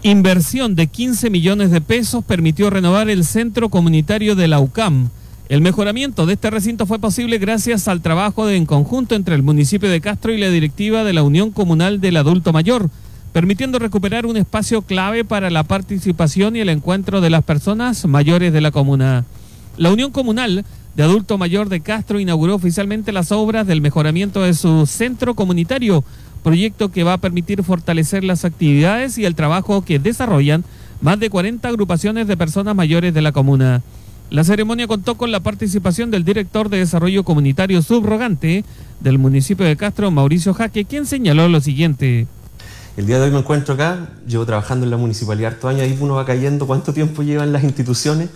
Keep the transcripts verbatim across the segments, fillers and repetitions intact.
Inversión de quince millones de pesos permitió renovar el centro comunitario de la U C A M. El mejoramiento de este recinto fue posible gracias al trabajo de, en conjunto entre el municipio de Castro y la directiva de la Unión Comunal del Adulto Mayor, permitiendo recuperar un espacio clave para la participación y el encuentro de las personas mayores de la comuna. La Unión Comunal de Adulto Mayor de Castro inauguró oficialmente las obras del mejoramiento de su centro comunitario, proyecto que va a permitir fortalecer las actividades y el trabajo que desarrollan más de cuarenta agrupaciones de personas mayores de la comuna. La ceremonia contó con la participación del director de Desarrollo Comunitario subrogante del municipio de Castro, Mauricio Jaque, quien señaló lo siguiente. El día de hoy me encuentro acá, llevo trabajando en la municipalidad harto años, ahí uno va cayendo cuánto tiempo llevan las instituciones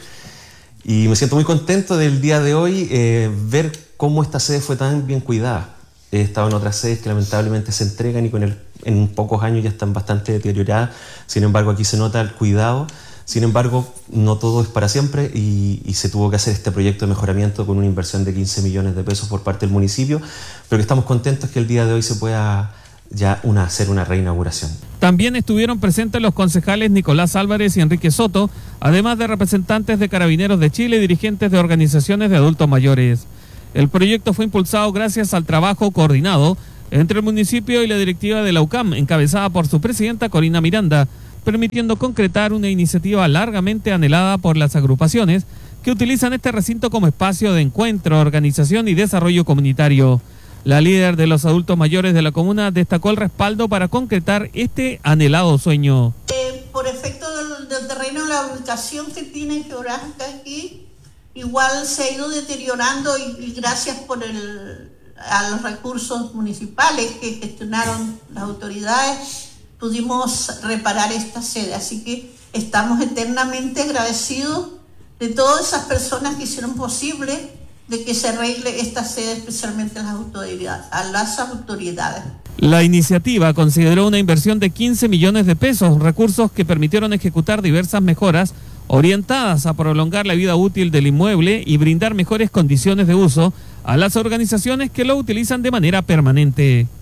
y me siento muy contento del día de hoy eh, ver cómo esta sede fue tan bien cuidada. He estado en otras sedes que lamentablemente se entregan y con el, en pocos años ya están bastante deterioradas. Sin embargo, aquí se nota el cuidado. Sin embargo, no todo es para siempre y, y se tuvo que hacer este proyecto de mejoramiento con una inversión de quince millones de pesos por parte del municipio, pero que estamos contentos que el día de hoy se pueda ya una, hacer una reinauguración. También estuvieron presentes los concejales Nicolás Álvarez y Enrique Soto, además de representantes de Carabineros de Chile y dirigentes de organizaciones de adultos mayores. El proyecto fue impulsado gracias al trabajo coordinado entre el municipio y la directiva de la U C A M, encabezada por su presidenta Corina Miranda, permitiendo concretar una iniciativa largamente anhelada por las agrupaciones que utilizan este recinto como espacio de encuentro, organización y desarrollo comunitario. La líder de los adultos mayores de la comuna destacó el respaldo para concretar este anhelado sueño. Eh, por efecto del, del terreno, la ubicación que tiene geográfica aquí, igual se ha ido deteriorando y, y gracias por el, a los recursos municipales que gestionaron las autoridades, pudimos reparar esta sede. Así que estamos eternamente agradecidos de todas esas personas que hicieron posible de que se arregle esta sede, especialmente a las autoridades. A las autoridades. La iniciativa consideró una inversión de quince millones de pesos, recursos que permitieron ejecutar diversas mejoras orientadas a prolongar la vida útil del inmueble y brindar mejores condiciones de uso a las organizaciones que lo utilizan de manera permanente.